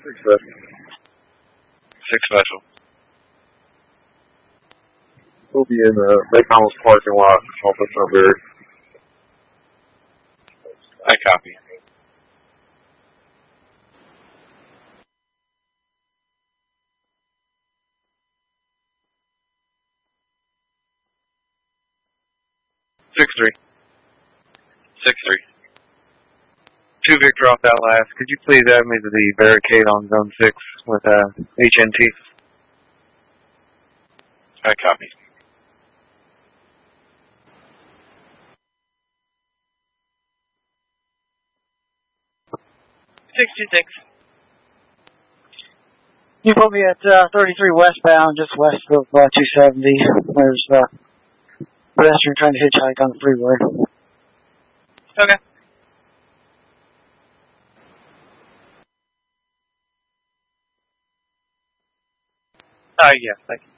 6 Vessel. 6 Vessel. We'll be in the McDonald's parking lot off of Sunbury. I copy. Six three. 2 Victor off that last. Could you please add me to the barricade on zone 6 with HNT? I copy. 626. You put me at 33 westbound, just west of 270. There's pedestrian trying to hitchhike on the freeway. Okay. Yeah, thank you.